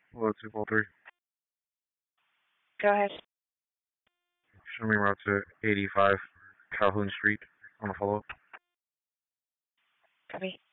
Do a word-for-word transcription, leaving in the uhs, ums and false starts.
Hello, two four three. Go ahead. Show me route to eighty-five Calhoun Street on a follow-up. Copy.